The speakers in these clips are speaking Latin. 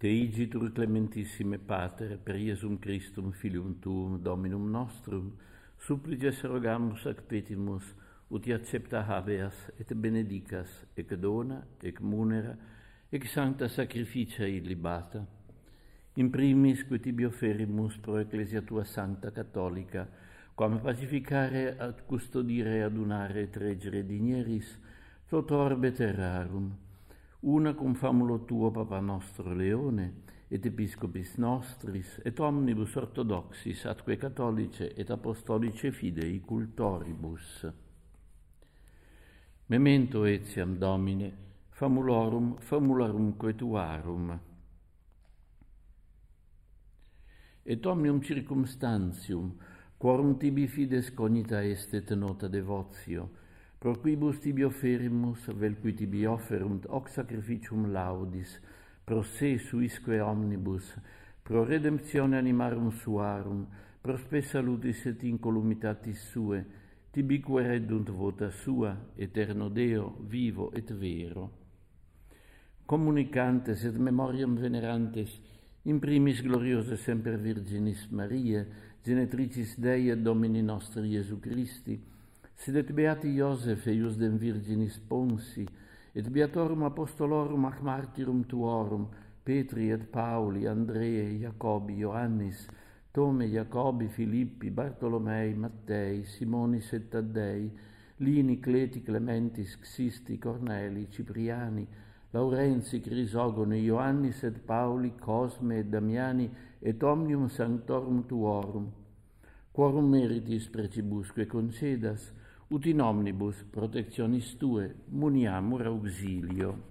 Te igitur clementissime Pater, per Iesum Christum, Filium Tuum, Dominum nostrum, supplices rogamus ac petimus, ut accepta habeas, et benedicas, ec dona, ec munera, ec sancta sacrificia illibata. In primis, que tibi offerimus pro Ecclesia tua Sancta Catholica, quam pacificare, ad custodire, adunare et reggere digneris, tot orbe terrarum, una cum famulo tuo Papa nostro Leone, et Episcopis nostris, et omnibus orthodoxis, atque catholice et apostolice fidei cultoribus. Memento etiam, Domine, famularum tuarum. Et omnium circumstantium, quorum tibi fides cognita est et nota devotio, pro quibus tibi offerimus, vel qui tibi offerunt hoc sacrificium laudis, pro se suisque omnibus, pro redemptione animarum suarum, pro spe salutis et incolumitatis sue, tibi queredunt vota sua, eterno Deo, vivo et vero. Communicantes et memoriam venerantes, in primis gloriose semper Virginis Mariae, genetricis Dei et Domini nostri Iesu Christi, sed et beati Iosef eius dem Virginis Ponsi, et beatorum apostolorum ac martyrum tuorum, Petri et Pauli, Andrei, Jacobi, Ioannis, Tome, Jacobi, Filippi, Bartolomei, Mattei, Simonis et Taddei, Lini, Cleti, Clementis, Xisti, Corneli, Cipriani, Laurenzi, Crisogoni, Ioannis et Pauli, Cosme et Damiani, et omnium sanctorum tuorum, quorum meritis precibusque concedas, ut in omnibus protectionis tue muniamur auxilio.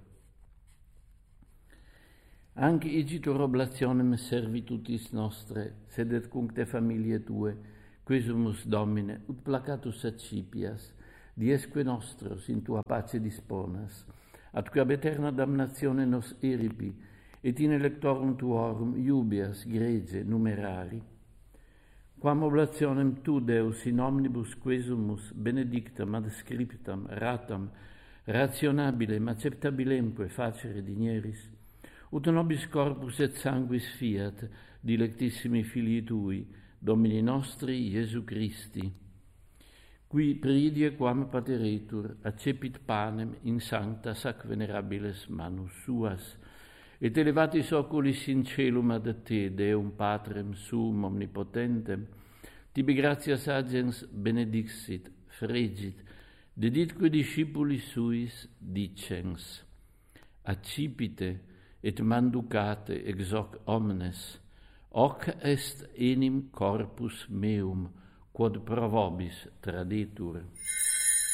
Anc igitur oblationem servitutis nostre, sed et cuncte familiae tue, quesumus Domine, ut placatus accipias, diesque nostros in tua pace disponas, atque ab eterna damnatione nos eripi, et in electorum tuorum iubias grege numerari. Quam oblationem tu, Deus, in omnibus quesumus benedictam ad scriptam ratam rationabilem acceptabilemque facere digneris, ut nobis corpus et sanguis fiat dilectissimi filii tui, Domini nostri Iesu Christi, qui pridie quam pateretur accepit panem in sanctas ac venerabiles manus suas, et elevatis oculis in celum ad te, Deum Patrem suum omnipotentem, tibi gratias agens benedixit, fregit, deditque discipulis suis dicens, accipite et manducate ex hoc omnes, hoc est enim corpus meum, quod pro vobis tradetur.